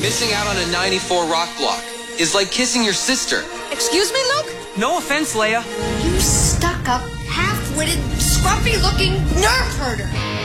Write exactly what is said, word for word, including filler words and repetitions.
Missing out on a ninety-four rock block is like kissing your sister. Excuse me, Luke? No offense, Leia. You stuck-up, half-witted, scruffy-looking nerf herder.